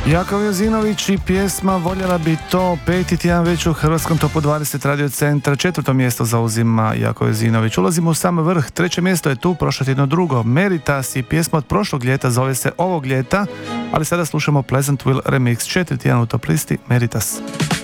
Jakov Jozinović i pjesma Voljela bi to, peti tjedan već u Hrvatskom topu 20 Radio Centra. 4. mjesto zauzima Jakov Jozinović. Ulazimo u sam vrh, 3. mjesto je tu, prošlo tjedno drugo. Meritas i pjesma od prošlog ljeta, zove se Ovog ljeta, ali sada slušamo Pleasantville Remix. 4. tjedan u top listi, Meritas.